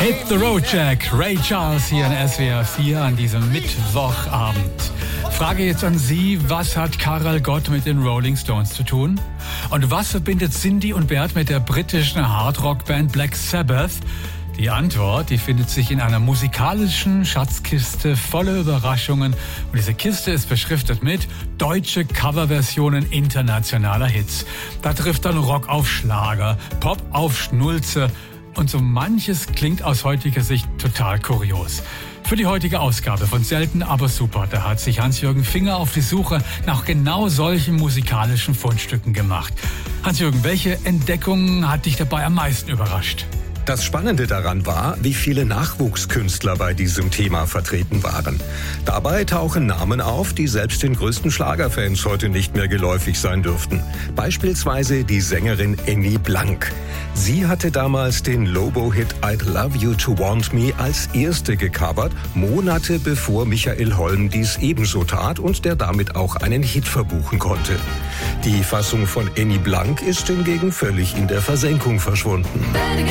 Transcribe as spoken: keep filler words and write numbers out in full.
Hit the Road Jack, Ray Charles hier in S W R vier an diesem Mittwochabend. Frage jetzt an Sie, was hat Karel Gott mit den Rolling Stones zu tun? Und was verbindet Cindy und Bert mit der britischen Hardrock-Band Black Sabbath? Die Antwort, die findet sich in einer musikalischen Schatzkiste voller Überraschungen. Und diese Kiste ist beschriftet mit deutsche Coverversionen internationaler Hits. Da trifft dann Rock auf Schlager, Pop auf Schnulze. Und so manches klingt aus heutiger Sicht total kurios. Für die heutige Ausgabe von Selten, aber super, da hat sich Hans-Jürgen Finger auf die Suche nach genau solchen musikalischen Fundstücken gemacht. Hans-Jürgen, welche Entdeckung hat dich dabei am meisten überrascht? Das Spannende daran war, wie viele Nachwuchskünstler bei diesem Thema vertreten waren. Dabei tauchen Namen auf, die selbst den größten Schlagerfans heute nicht mehr geläufig sein dürften. Beispielsweise die Sängerin Annie Blank. Sie hatte damals den Lobo-Hit I'd Love You to Want Me als erste gecovert, Monate bevor Michael Holm dies ebenso tat und der damit auch einen Hit verbuchen konnte. Die Fassung von Annie Blank ist hingegen völlig in der Versenkung verschwunden.